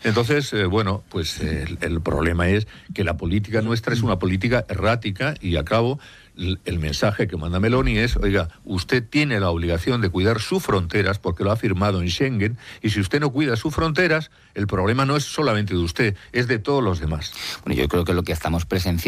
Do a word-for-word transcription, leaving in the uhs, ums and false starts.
Entonces, eh, bueno, pues eh, el, el problema es que la política nuestra es una política errática y a cabo el, el mensaje que manda Meloni es, oiga, usted tiene la obligación de cuidar sus fronteras porque lo ha firmado en Schengen y si usted no cuida sus fronteras, el problema no es solamente de usted, es de todos los demás. Bueno, yo creo que lo que estamos presenciando